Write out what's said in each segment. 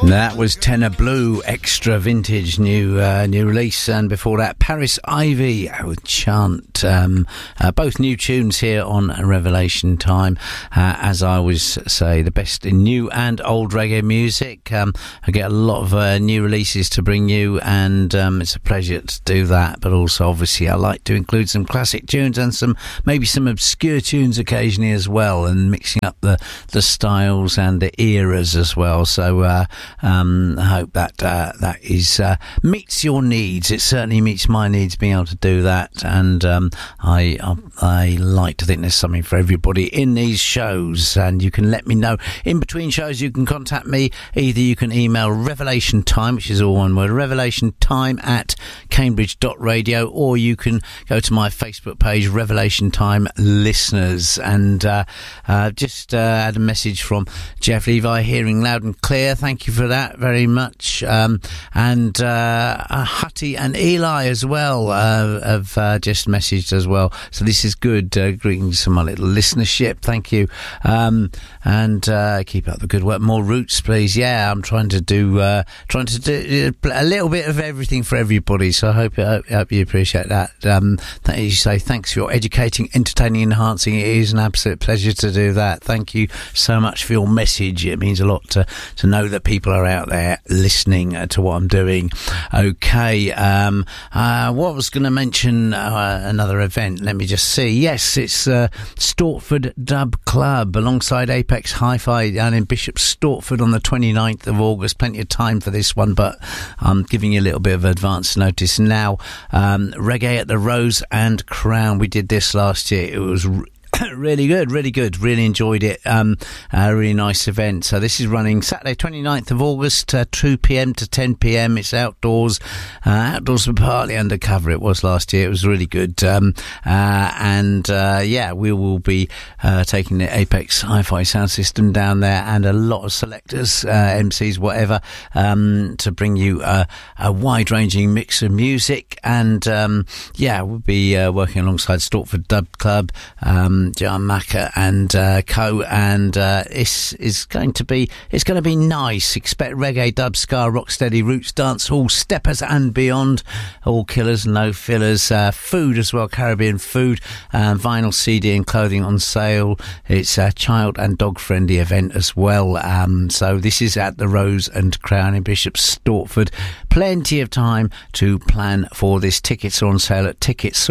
That was Tenor Blue, Extra Vintage, new release, and before that Paris Ivy with Chant, both new tunes here on Revelation Time. As I always say, the best in new and old reggae music. I get a lot of new releases to bring you, and it's a pleasure to do that, but also obviously I like to include some classic tunes and maybe some obscure tunes occasionally as well, and mixing up the styles and the eras as well. So I hope that is meets your needs. It certainly meets my needs, being able to do that, and I like to think there's something for everybody in these shows. And you can let me know in between shows. You can contact me. Either you can email Revelation Time, which is all one word, revelationtime@cambridge.radio, or you can go to my Facebook page, Revelation Time Listeners, and just had a message from Jeff Levi, hearing loud and clear. Thank you for that very much. And Hutty and Eli as well have just messaged as well. So this is good. Greetings to my little listenership. Thank you. And keep up the good work. More roots, please. Yeah, I'm trying to do a little bit of everything for everybody. So I hope you appreciate that. You say thanks for your educating, entertaining, enhancing. It is an absolute pleasure to do that. Thank you so much for your message. It means a lot to know that people are out there listening to what I'm doing. Okay, what I was going to mention, another event. Let me just see. Yes, it's Stortford Dub Club alongside Apex Hi-Fi down in Bishop Stortford on the 29th of August. Plenty of time for this one, but I'm giving you a little bit of advance notice now. Reggae at the Rose and Crown. We did this last year. It was really good, really enjoyed it. A really nice event. So this is running Saturday 29th of August, 2pm to 10pm. It's outdoors but partly undercover. It was last year. It was really good. We will be taking the Apex Hi-Fi sound system down there, and a lot of selectors, MCs, whatever, to bring you a wide-ranging mix of music. And we'll be working alongside Stortford Dub Club, John Macker and co, and it's going to be nice. Expect reggae, dub, ska, rocksteady, roots, dancehall, steppers and beyond. All killers, no fillers. Food as well, Caribbean food, vinyl, CD and clothing on sale. It's a child and dog friendly event as well. So this is at the Rose and Crown in Bishop Stortford. Plenty of time to plan for this. Tickets are on sale at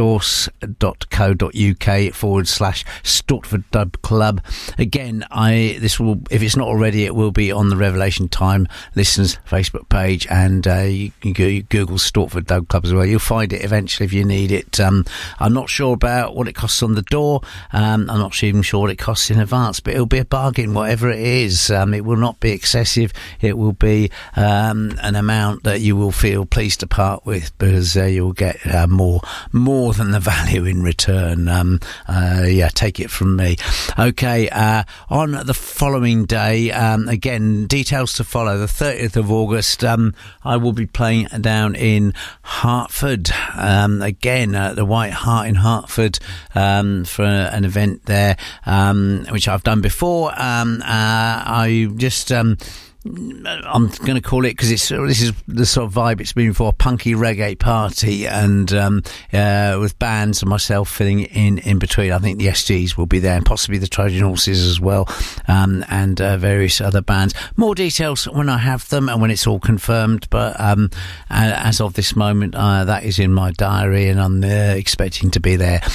ticketsource.co.uk/Stortford Dub Club. Again, this will, if it's not already, it will be on the Revelation Time Listeners Facebook page, and you can Google Stortford Dub Club as well. You'll find it eventually if you need it. I'm not sure about what it costs on the door. I'm not even sure what it costs in advance, but it'll be a bargain, whatever it is. It will not be excessive. It will be an amount that you will feel pleased to part with, because you'll get more than the value in return. Take it from me. Okay, on the following day, again, details to follow, the 30th of August, I will be playing down in Hertford, again, the White Hart in Hertford, for an event there, which I've done before. I'm going to call it, because this is the sort of vibe it's been for, a punky reggae party, and with bands and myself filling in between. I think the SGs will be there, and possibly the Trojan Horses as well, and various other bands. More details when I have them and when it's all confirmed, but as of this moment, that is in my diary, and I'm expecting to be there.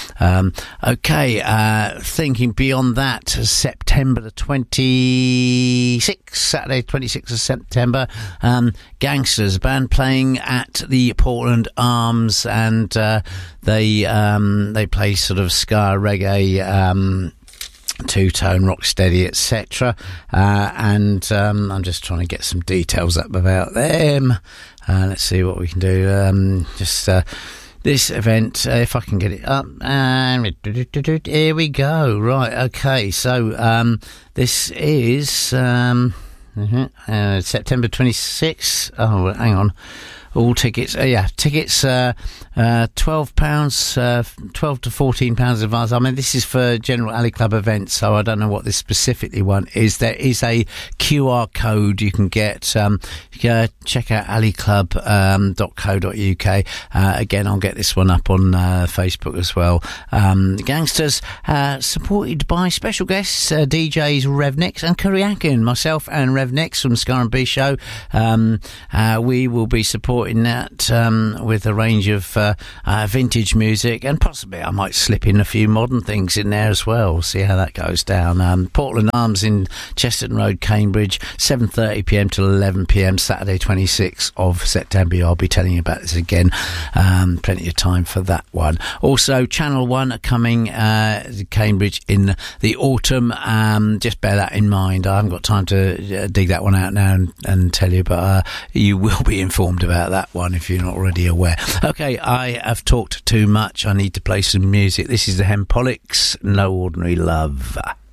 Thinking beyond that, September the 26th, Saturday 26th of September, Gangsters band playing at the Portland Arms, and they play sort of ska, reggae, two-tone, rocksteady, etc. I'm just trying to get some details up about them. Let's see what we can do. This event, if I can get it up, and here we go. Right, okay, so this is September 26th. Oh, hang on. all tickets. Tickets. £12, £12 to £14 advance. I mean, this is for general Alley Club events, so I don't know what this specifically one is. There is a QR code you can get. Check out alleyclub.co.uk. Again, I'll get this one up on Facebook as well. Gangsters, supported by special guests, DJs Revnix and Kuriakin, myself and Revnix from Scar and B Show. We will be supporting that with a range of vintage music, and possibly I might slip in a few modern things in there as well. See how that goes down. Portland Arms in Chesterton Road, Cambridge, 7:30pm till 11pm, Saturday 26th of September. I'll be telling you about this again. Plenty of time for that one. Also, Channel 1 are coming to Cambridge in the autumn. Just bear that in mind. I haven't got time to dig that one out now and tell you, but you will be informed about that one if you're not already aware. Okay, I have talked too much. I need to play some music. This is the Hempolics, No Ordinary Love.